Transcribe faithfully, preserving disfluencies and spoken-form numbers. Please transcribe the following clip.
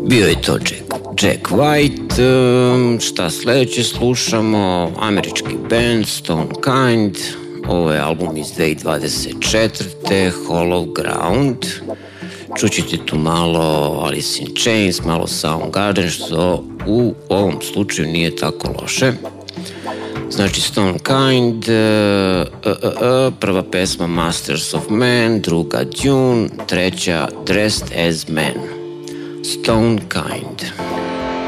Bio je to Jack, Jack White. Um, šta sljedeće slušamo? Američki band Stone Kind. Ovo je album iz dvije tisuće dvadeset četvrte. Hollow Ground. Čućete tu malo Alice in Chains, malo Soundgarden, što u ovom slučaju nije tako loše. Znači Stone Kind, uh, uh, uh, prva pesma Masters of Man, druga Dune, treća Dressed as Man. Stone Kind.